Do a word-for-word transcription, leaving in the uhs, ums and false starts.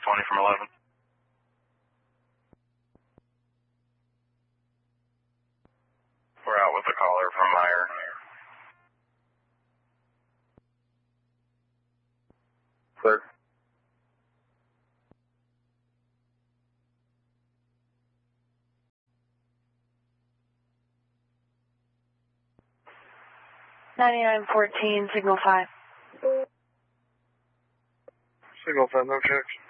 twenty from eleven. We're out with a caller from Meyer. Clear. ninety-nine fourteen, signal five. Signal five, no checks.